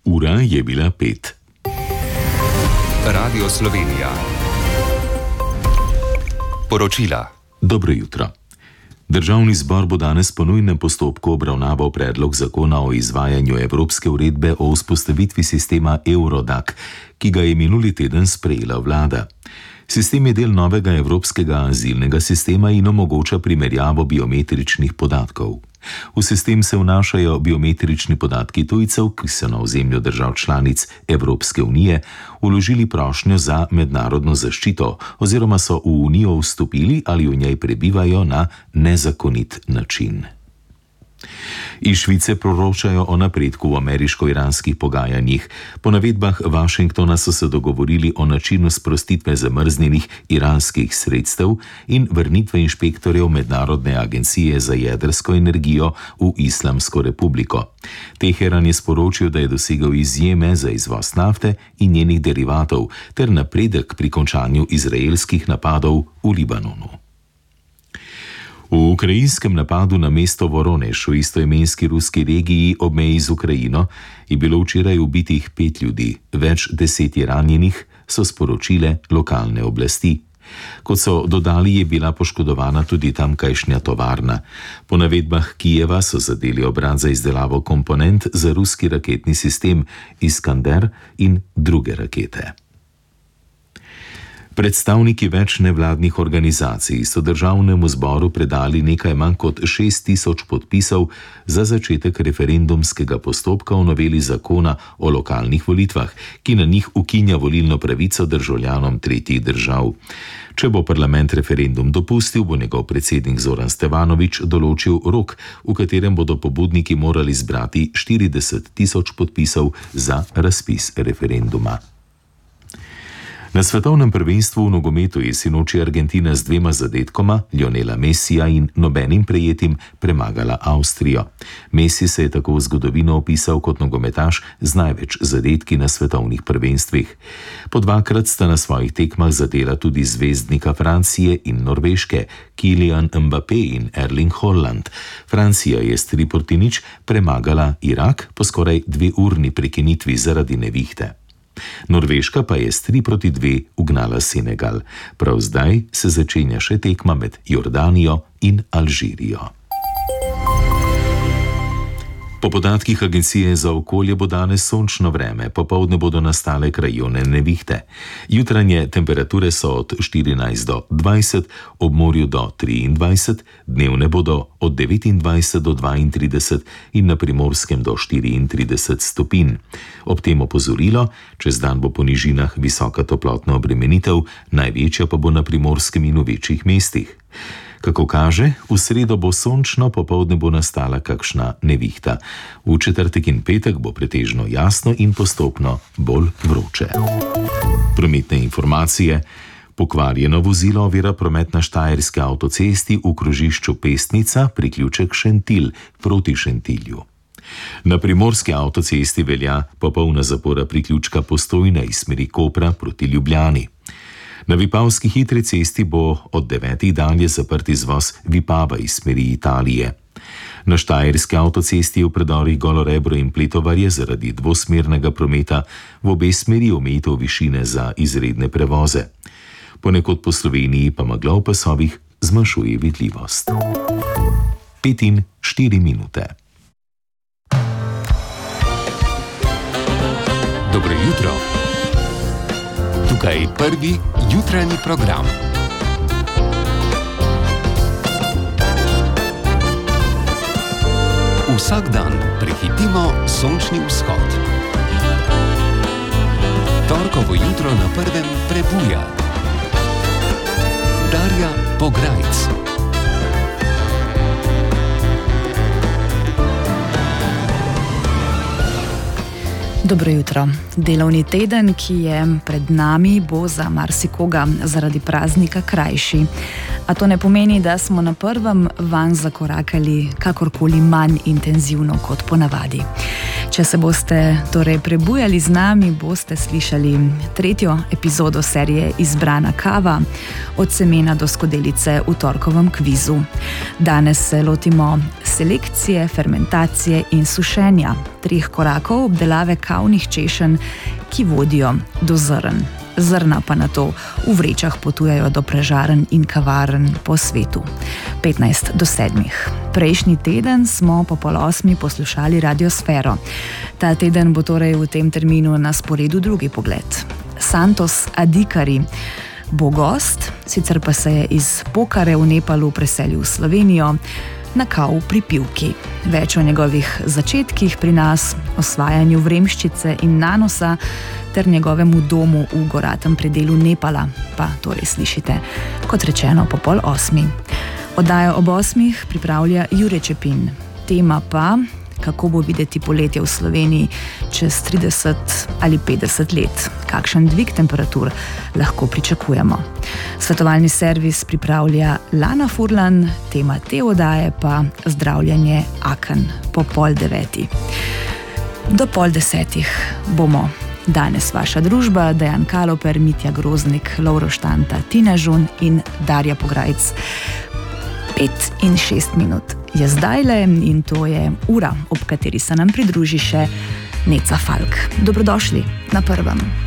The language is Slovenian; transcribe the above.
Ura je bila 5. Radio Slovenija. Poročila. Dobro jutro. Državni zbor bo danes po nujnem postopku obravnaval predlog zakona o izvajanju Evropske uredbe o vzpostavitvi sistema Eurodac, ki ga je minuli teden sprejela vlada. Sistem je del novega evropskega azilnega sistema in omogoča primerjavo biometričnih podatkov. V sistem se vnašajo biometrični podatki tujcev, ki so na ozemlju držav članic Evropske unije vložili prošnjo za mednarodno zaščito oziroma so v unijo vstopili ali v njej prebivajo na nezakonit način. Iz Švice poročajo o napredku v ameriško-iranskih pogajanjih. Po navedbah Washingtona so se dogovorili o načinu sprostitve zamrznjenih iranskih sredstev in vrnitve inšpektorjev Mednarodne agencije za jedrsko energijo v Islamsko republiko. Teheran je sporočil, da je dosegel izjeme za izvoz nafte in njenih derivatov ter napredek pri končanju izraelskih napadov v Libanonu. V ukrajinskem napadu na mesto Voronež v istoimenski ruski regiji ob meji z Ukrajino je bilo včeraj ubitih 5 ljudi, več 10 je ranjenih, so sporočile lokalne oblasti. Kot so dodali, je bila poškodovana tudi tamkajšnja tovarna. Po navedbah Kijeva so zadeli obrat za izdelavo komponent za ruski raketni sistem Iskander in druge rakete. Predstavniki več nevladnih organizacij so državnemu zboru predali nekaj manj kot 6000 podpisov za začetek referendumskega postopka o noveli zakona o lokalnih volitvah, ki na njih ukinja volilno pravico državljanom tretjih držav. Če bo parlament referendum dopustil, bo njegov predsednik Zoran Stevanović določil rok, v katerem bodo pobudniki morali zbrati 40 000 podpisov za razpis referenduma. Na svetovnem prvenstvu v nogometu je sinoči Argentina z 2 zadetkoma, Lionela Messija in nobenim prejetim, premagala Avstrijo. Messi se je tako v zgodovino opisal kot nogometaš z največ zadetki na svetovnih prvenstvih. Po 2-krat sta na svojih tekmah zadela tudi zvezdnika Francije in Norveške, Kylian Mbappé in Erling Haaland. Francija je s 3-0 premagala Irak po skoraj 2-urni prekinitvi zaradi nevihte. Norveška pa je s 3-2 ugnala Senegal. Prav zdaj se začenja še tekma med Jordanijo in Alžirijo. Po podatkih Agencije za okolje bo danes sončno vreme, popoldne bodo nastale krajevne nevihte. Jutranje temperature so od 14 do 20, ob morju do 23, dnevne bodo od 29 do 32 in na Primorskem do 34 stopinj. Ob tem opozorilo, čez dan bo po nižinah visoka toplotna obremenitev, največja pa bo na Primorskem in v večjih mestih. Kako kaže, v sredo bo sončno, popoldne bo nastala kakšna nevihta. V četrtek in petek bo pretežno jasno in postopno bolj vroče. Prometne informacije. Pokvarjeno vozilo ovira promet na štajerski avtocesti v krožišču Pestnica, priključek Šentilj proti Šentilju. Na primorski avtocesti velja popolna zapora priključka Postojna iz smeri Kopra proti Ljubljani. Na Vipavski hitri cesti bo od 9. dalje zaprt izvoz Vipava iz smeri Italije. Na štajerski avtocesti je v predorih Golorebro in Pletovarje zaradi dvosmernega prometa v obe smeri omejitev višine za izredne prevoze. Ponekod po Sloveniji pa megla v pasovih zmanjšuje vidljivost. 5:04. Dobro jutro. Tukaj prvi jutranji program. Vsak dan prehitimo sončni vzhod. Torkovo jutro na prvem prebuja. Darja Pograjc. Dobro jutro. Delovni teden, ki je pred nami, bo za marsikoga zaradi praznika krajši. A to ne pomeni, da smo na prvem vanj zakorakali kakorkoli manj intenzivno kot ponavadi. Če se boste torej prebujali z nami, boste slišali 3. epizodo serije Izbrana kava, od semena do skodelice v torkovem kvizu. Danes se lotimo selekcije, fermentacije in sušenja 3 korakov obdelave kavnih češenj, ki vodijo do zrn. Zrna pa nato v vrečah potujejo do prežaren in kavarn po svetu. 15 do 7. Prejšnji teden smo po 7:30 poslušali Radiosfero. Ta teden bo torej v tem terminu na sporedu drugi pogled. Santos Adhikari bo gost, sicer pa se je iz Pokare v Nepalu preselil v Slovenijo na kav pri Pivki. Več o njegovih začetkih pri nas, osvajanju vremščice in nanosa ter njegovemu domu v goratem predelu Nepala, pa torej slišite, kot rečeno, po 7:30. Oddajo ob 8 pripravlja Jure Čepin. Tema pa, kako bo videti poletje v Sloveniji čez 30 ali 50 let, kakšen dvig temperatur lahko pričakujemo. Svetovalni servis pripravlja Lana Furlan, tema te oddaje pa zdravljenje aken po 8:30. Do 9:30 bomo danes vaša družba, Dejan Kaloper, Mitja Groznik, Lovro Štanta, Tina Žun in Darja Pograjc. 5 in 6 minut je zdajle in to je ura, ob kateri se nam pridruži še Neca Falk. Dobrodošli na Prvem.